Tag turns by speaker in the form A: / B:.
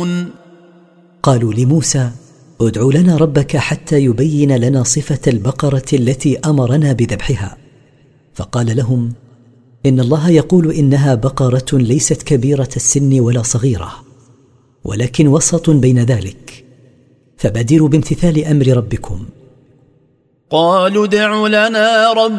A: تعملون
B: قالوا لموسى ادع لنا ربك حتى يبين لنا صفة البقرة التي أمرنا بذبحها. فقال لهم إن الله يقول إنها بقرة ليست كبيرة السن ولا صغيرة ولكن وسط بين ذلك، فبادروا بامتثال أمر ربكم.
A: قالوا ادع لنا ربك